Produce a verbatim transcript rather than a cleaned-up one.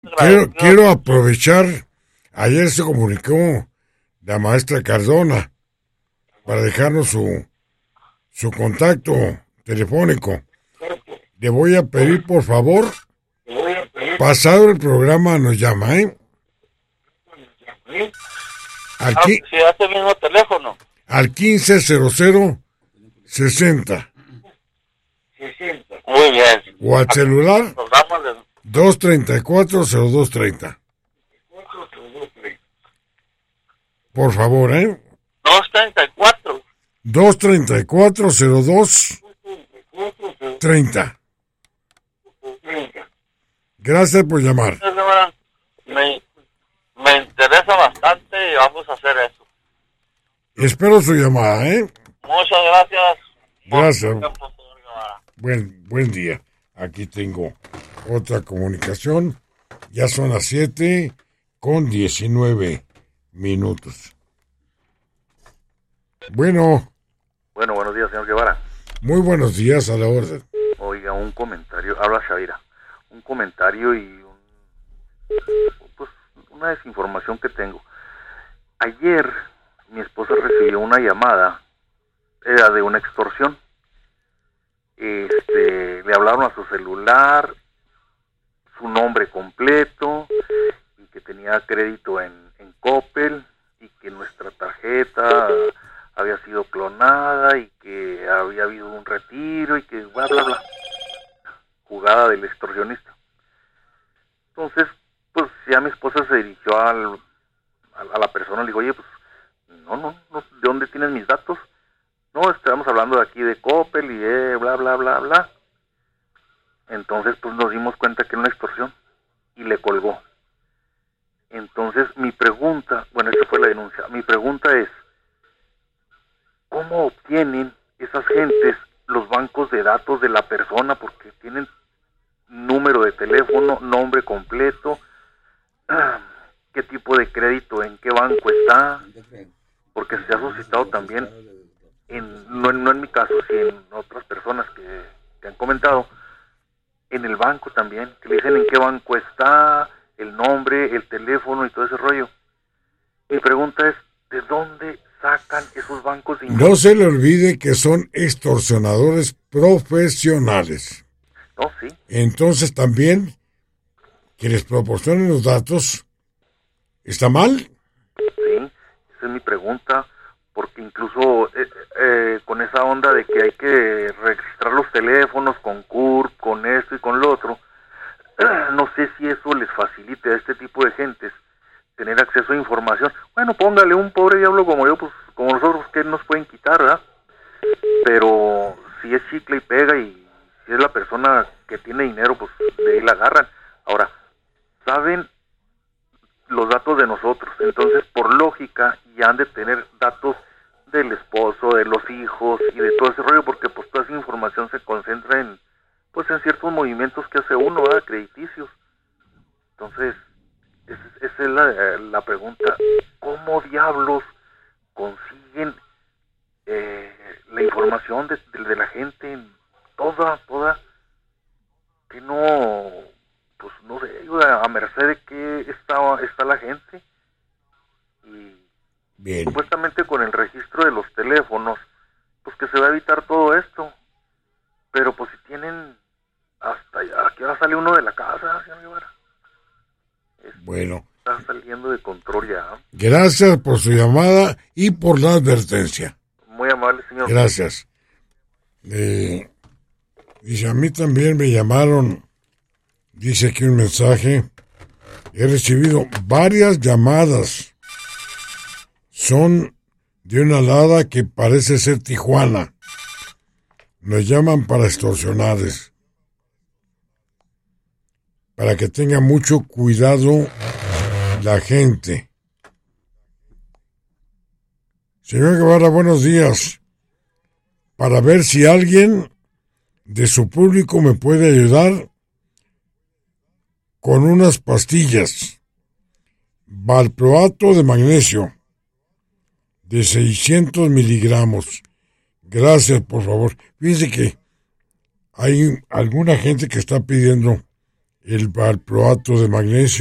quiero, quiero aprovechar, ayer se comunicó la maestra Cardona para dejarnos su, su contacto telefónico. Le voy a pedir, por favor, pasado el programa nos llama, ¿eh? Aquí, ah, sí, a este mismo teléfono. Al quince cero cero sesenta. Muy bien. O al celular De... dos treinta y cuatro cero dos treinta. Por favor, ¿eh? dos treinta y cuatro. dos treinta y cuatro cero dos treinta. Gracias por llamar. Me, me interesa bastante y vamos a hacer eso. Espero su llamada, ¿eh? Muchas gracias. Gracias. Buen, buen día. Aquí tengo otra comunicación. Ya son las siete con diecinueve minutos. Bueno. Bueno, buenos días, señor Guevara. Muy buenos días, a la orden. Oiga, un comentario. Habla Shavira. Un comentario y un, pues, una desinformación que tengo. Ayer mi esposa recibió una llamada, era de una extorsión. Este, le hablaron a su celular, su nombre completo, y que tenía crédito en, en Coppel, y que nuestra tarjeta había sido clonada, y que había habido un retiro, y que bla, bla, bla. Jugada del extorsionista. Entonces, pues ya mi esposa se dirigió al, a, a la persona, le dijo, oye, pues, no, no, no, ¿de dónde tienes mis datos? No, estamos hablando de aquí de Coppel y de bla, bla, bla, bla. Entonces, pues nos dimos cuenta que era una extorsión y le colgó. Entonces, mi pregunta, bueno, esa fue la denuncia, mi pregunta es, ¿cómo obtienen esas gentes los bancos de datos de la persona? Porque tienen número de teléfono, nombre completo, qué tipo de crédito, en qué banco está, porque se ha suscitado también, en, no, no en mi caso, sino en otras personas que, que han comentado, en el banco también, que le dicen en qué banco está, el nombre, el teléfono y todo ese rollo. Mi pregunta es, ¿de dónde sacan esos bancos de información? No se le olvide que son extorsionadores profesionales. No, sí. Entonces también que les proporcionen los datos, ¿está mal? Sí, esa es mi pregunta, porque incluso eh, eh, con esa onda de que hay que registrar los teléfonos con C U R P, con esto y con lo otro, no sé si eso les facilite a este tipo de gentes tener acceso a información. Bueno, póngale un pobre diablo como yo, pues como nosotros, que nos pueden quitar, ¿verdad? Pero si es chicle y pega, y si es la persona que tiene dinero, pues de ahí la agarran. Ahora, saben los datos de nosotros, entonces por lógica ya han de tener datos del esposo, de los hijos y de todo ese rollo, porque pues toda esa información se concentra en, pues en ciertos movimientos que hace uno, ¿verdad? Crediticios. Entonces, esa, esa es la, la pregunta, ¿cómo diablos consiguen eh, la información de, de, de la gente, toda, toda, que no, pues no sé, a merced de que está, está la gente? Y bien, supuestamente con el registro de los teléfonos, pues que se va a evitar todo esto, pero pues si tienen hasta allá, ¿a qué hora sale uno de la casa, señor Guevara? Es, bueno, está saliendo de control ya. Gracias por su llamada y por la advertencia. Muy amable, señor. Gracias. Eh, dice, a mí también me llamaron, dice aquí un mensaje, he recibido varias llamadas, son de una alada que parece ser Tijuana, nos llaman para extorsionarles, para que tenga mucho cuidado la gente. Señor Guevara, buenos días. Para ver si alguien de su público me puede ayudar con unas pastillas. Valproato de magnesio de seiscientos miligramos. Gracias, por favor. Fíjense que hay alguna gente que está pidiendo el valproato de magnesio.